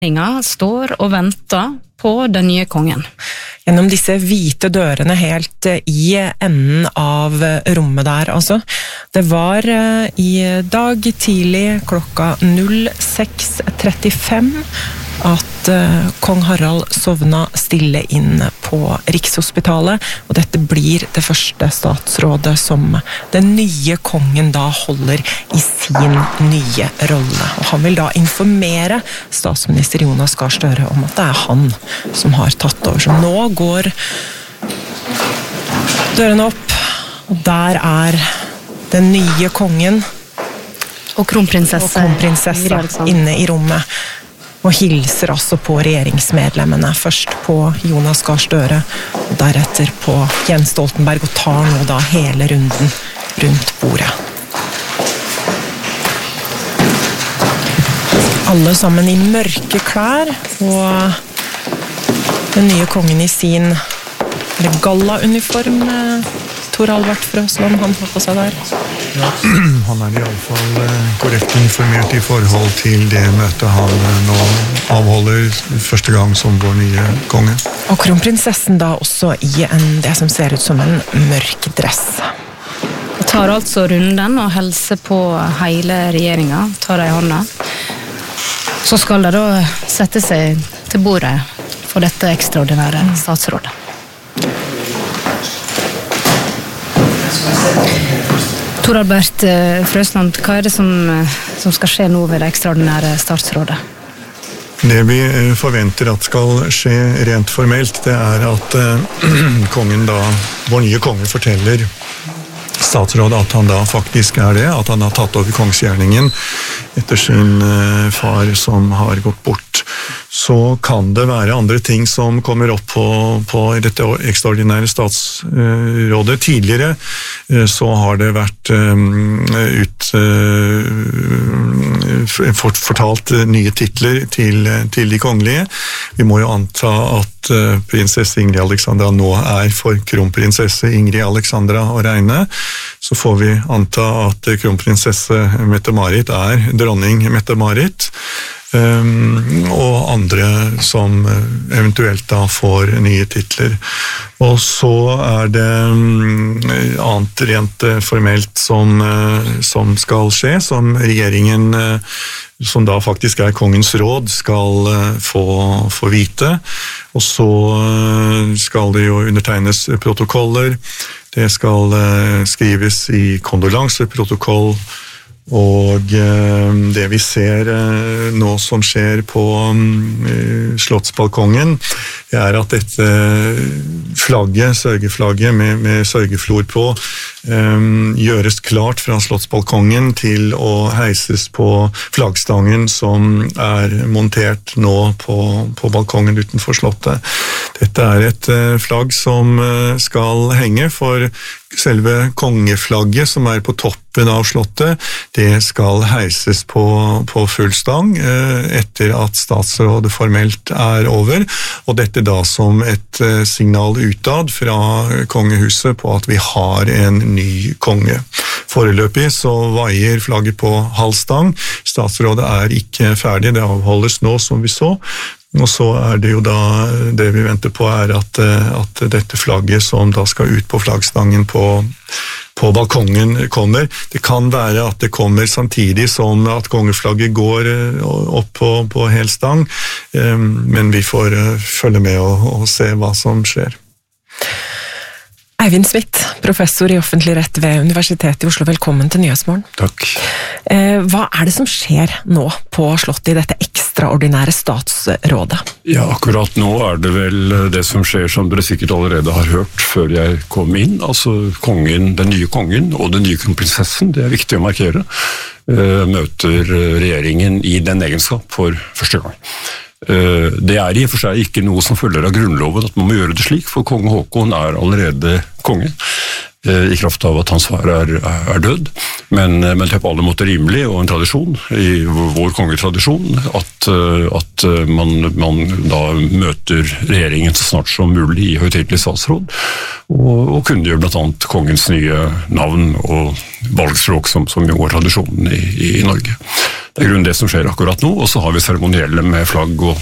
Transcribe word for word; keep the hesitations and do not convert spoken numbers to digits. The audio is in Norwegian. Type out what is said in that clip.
Står og venter på den nye kongen. Gjennom disse hvite dørene helt i enden av rommet der, altså. Det var i dag tidlig klokka seks trettifem at kong Harald sovna stille inn på Rikshospitalet, og dette blir det første statsrådet som den nye kongen da holder i sin nye rolle. Og han vil da informere statsminister Jonas Gahr Støre om at det er han som har tatt over. Så nå går dørene opp, og der er den nye kongen og kronprinsesse, og kronprinsesse inne i rommet. Og hilser altså på regjeringsmedlemmene, først på Jonas Gahr Støre, og deretter på Jens Stoltenberg, og tar nå da hele runden rundt bordet. Alle sammen i mørke klær, og den nye kongen i sin galla-uniform, Tor Albert Frøsland, han har på seg der. Ja, han er i alle fall korrekt informert i forhold til det møtet han nå avholder første gang som vår nye konge. Og kronprinsessen da også i en, det som ser ut som en mørk dress. Jeg tar altså runden og hilser på hele regjeringen, tar det i hånda. Så skal det da sette seg til bordet for dette ekstraordinære statsrådet. Tor Albert Frøsland, hva er det som, som skal skje nå ved det ekstraordinære statsrådet? Det vi forventer at skal skje rent formelt, det er at uh, kongen da, vår nye konge forteller statsrådet at han da faktisk er det, at han har tatt over kongsgjerningen etter sin uh, far som har gått bort. Så kan det være andre ting som kommer opp på, på dette ekstraordinære statsrådet. Tidligere uh, så har det vært um, ut, uh, fortalt nye titler til, til de kongelige. Vi må jo anta at uh, prinsesse Ingrid Alexandra nå er for kronprinsesse Ingrid Alexandra å regne. Så får vi anta at kronprinsesse Mette-Marit er dronning Mette-Marit, um, og andre som eventuelt da får nye titler. Og så er det um, annet rent formelt som, uh, som skal skje, som regjeringen, uh, som da faktisk er kongens råd, skal uh, få, få vite. Og så uh, skal det jo undertegnes protokoller. Det skal uh, skrives i kondolanseprotokoll, og uh, det vi ser uh, nå som skjer på um, slottsbalkongen, det er at dette flagget, sørgeflagget med, med sørgeflor på, um, gjøres klart fra slottsbalkongen til å heises på flaggstangen som er montert nå på, på balkongen utenfor slottet. Dette er et uh, flagg som uh, skal henge for selve kongeflagget som er på toppen av slottet. Det skal heises på, på full stang uh, etter at statsrådet formelt er over, og dette da som et uh, signal utad fra kongehuset på at vi har en ny konge. Foreløpig så vaier flagget på halv stang. Statsrådet er ikke ferdig, det avholdes nå som vi så. Og så er det jo da, det vi venter på er at, at dette flagget som da skal ut på flaggstangen på, på balkongen kommer. Det kan være at det kommer samtidig som at kongeflagget går opp på, på hel stang, men vi får følge med og, og se hva som skjer. Eivind Smith, professor i offentlig rett ved Universitetet i Oslo. Velkommen til Nyhetsmorgen. Takk. Hva er det som skjer nå på slottet i dette ekstraordinære statsrådet? Ja, akkurat nå er det vel det som skjer som dere sikkert allerede har hørt før jeg kom inn. Altså kongen, den nye kongen og den nye kronprinsessen, det er viktig å markere, møter regjeringen i den egenskap for første gang. Det er i og for seg ikke noe som følger av grunnloven at man må gjøre det slik, for kong Håkon er allerede konge, i kraft av at hans far er, er død. Men, men det er på alle måter rimelig og en tradisjon, i vår kongetradisjon, at, at man, man da møter regjeringen så snart som mulig i høytidelig statsråd, og, og kunngjør blant annet kongens nye navn og valgspråk som, som jo er tradisjonen i, i Norge. Det er grunnen det som skjer akkurat nå, og så har vi seremonielle med flagg og